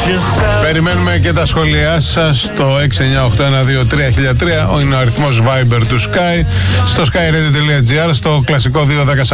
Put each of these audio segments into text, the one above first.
Περιμένουμε και τα σχόλιά σας στο 698123003. Είναι ο αριθμός Viber του Sky. Στο skyradio.gr, στο κλασικό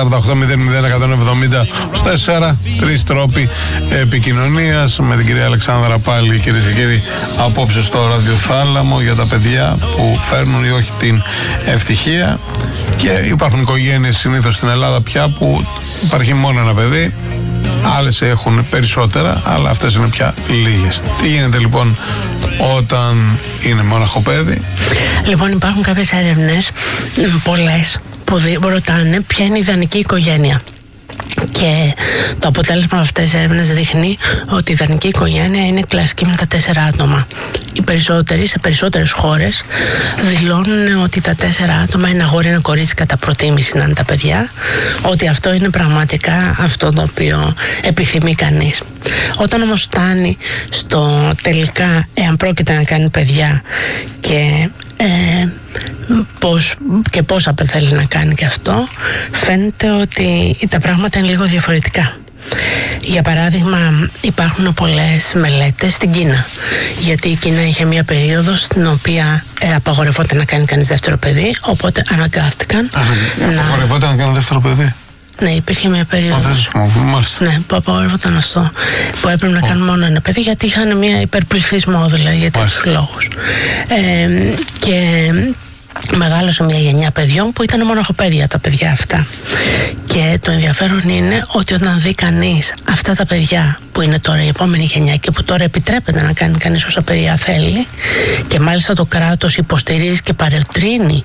21048001070 τρεις τρόποι επικοινωνίας. Με την κυρία Αλεξάνδρα πάλι, κυρίες και κύριοι, απόψε στο ραδιοθάλαμο για τα παιδιά που φέρνουν ή όχι την ευτυχία. Και υπάρχουν οικογένειες συνήθως στην Ελλάδα πια που υπάρχει μόνο ένα παιδί. Άλλες έχουν περισσότερα, αλλά αυτές είναι πια λίγες. Τι γίνεται λοιπόν όταν είναι μόναχο παιδί? Λοιπόν, υπάρχουν κάποιες έρευνες, πολλές, που ρωτάνε ποια είναι η ιδανική οικογένεια. Και το αποτέλεσμα από αυτές τις έρευνες δείχνει ότι η ιδανική οικογένεια είναι κλασική με τα 4 άτομα. Οι περισσότεροι, σε περισσότερες χώρες, δηλώνουν ότι τα 4 άτομα, ένα αγόρι, ένα κορίτσι κατά προτίμηση να είναι τα παιδιά, ότι αυτό είναι πραγματικά αυτό το οποίο επιθυμεί κανείς. Όταν όμως φτάνει στο τελικά, εάν πρόκειται να κάνει παιδιά και πόσα θέλει να κάνει και αυτό, φαίνεται ότι τα πράγματα είναι λίγο διαφορετικά. Για παράδειγμα, υπάρχουν πολλές μελέτες στην Κίνα, γιατί η Κίνα είχε μια περίοδο στην οποία απαγορευόταν να κάνει κανείς δεύτερο παιδί, οπότε αναγκάστηκαν απαγορευόταν να κάνει δεύτερο παιδί? Ναι, υπήρχε μια περίοδος. Ναι, που απαγορεύονταν αυτό. Που έπρεπε να κάνουν μόνο ένα παιδί, γιατί είχαν μια υπερπληθυσμό, δηλαδή για τέτοιους λόγους. Και μεγάλωσε μια γενιά παιδιών που ήταν μοναχοπαίδια τα παιδιά αυτά. Και το ενδιαφέρον είναι ότι όταν δει κανείς αυτά τα παιδιά που είναι τώρα η επόμενη γενιά και που τώρα επιτρέπεται να κάνει κανείς όσα παιδιά θέλει, και μάλιστα το κράτος υποστηρίζει και παροτρύνει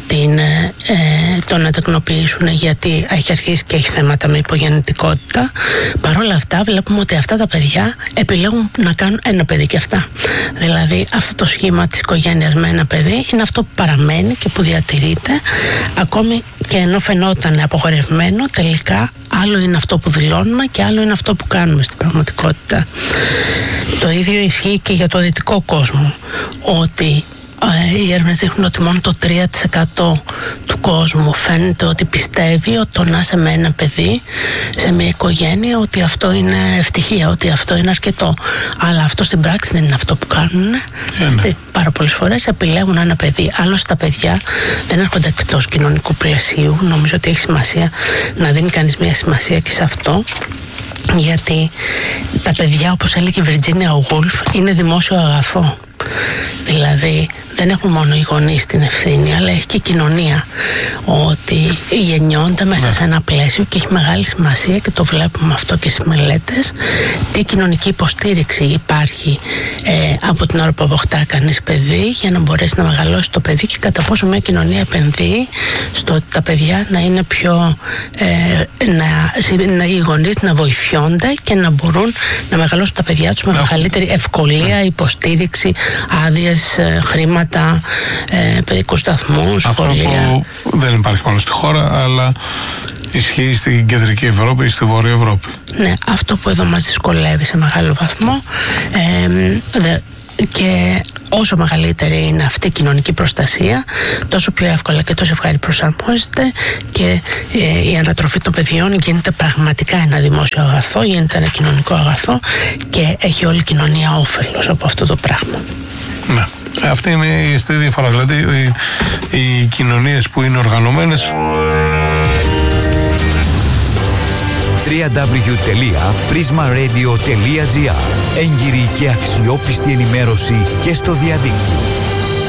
το να τεκνοποιήσουν, γιατί έχει αρχίσει και έχει θέματα με υπογεννητικότητα, παρόλα αυτά βλέπουμε ότι αυτά τα παιδιά επιλέγουν να κάνουν ένα παιδί και αυτά. Δηλαδή αυτό το σχήμα της οικογένειας με ένα παιδί είναι αυτό που παραμένει και που διατηρείται, ακόμη και ενώ φαινόταν απογορευμένο, τελικά άλλο είναι αυτό που δηλώνουμε και άλλο είναι αυτό που κάνουμε στην πραγματικότητα. Το ίδιο ισχύει και για το δυτικό κόσμο, ότι οι έρευνες δείχνουν ότι μόνο το 3% του κόσμου φαίνεται ότι πιστεύει ότι το να είσαι με ένα παιδί σε μια οικογένεια, ότι αυτό είναι ευτυχία, ότι αυτό είναι αρκετό. Αλλά αυτό στην πράξη δεν είναι αυτό που κάνουν. Πάρα πολλές φορές επιλέγουν ένα παιδί. Άλλωστε τα παιδιά δεν έρχονται εκτός κοινωνικού πλαισίου. Νομίζω ότι έχει σημασία να δίνει κανείς μια σημασία και σε αυτό, γιατί τα παιδιά, όπως έλεγε η Βιρτζίνια Γουλφ, είναι δημόσιο αγαθό. Δηλαδή δεν έχουν μόνο οι γονείς την ευθύνη, αλλά έχει και η κοινωνία, ότι γεννιόνται μέσα σε ένα πλαίσιο, και έχει μεγάλη σημασία, και το βλέπουμε αυτό και στις μελέτες, τι κοινωνική υποστήριξη υπάρχει από την ώρα που αποκτά κανείς παιδί, για να μπορέσει να μεγαλώσει το παιδί, και κατά πόσο μια κοινωνία επενδύει στο ότι τα παιδιά να είναι πιο οι γονείς να βοηθιόνται και να μπορούν να μεγαλώσουν τα παιδιά τους με μεγαλύτερη ευκολία, υποστήριξη, άδειες, χρήματα, παιδικούς σταθμούς, σχολεία. Αυτό που δεν υπάρχει μόνο στη χώρα, αλλά ισχύει στην κεντρική Ευρώπη ή στη Βόρεια Ευρώπη. Ναι, αυτό που εδώ μας δυσκολεύει σε μεγάλο βαθμό, και όσο μεγαλύτερη είναι αυτή η κοινωνική προστασία, τόσο πιο εύκολα και το ζευγάρι προσαρμόζεται, και η ανατροφή των παιδιών γίνεται πραγματικά ένα δημόσιο αγαθό, γίνεται ένα κοινωνικό αγαθό, και έχει όλη η κοινωνία όφελος από αυτό το πράγμα. Ναι. Αυτή είναι η αισθητή διαφορά. Δηλαδή οι κοινωνίες που είναι οργανωμένες. www.prismaradio.gr. Έγκυρη και αξιόπιστη ενημέρωση και στο διαδίκτυο.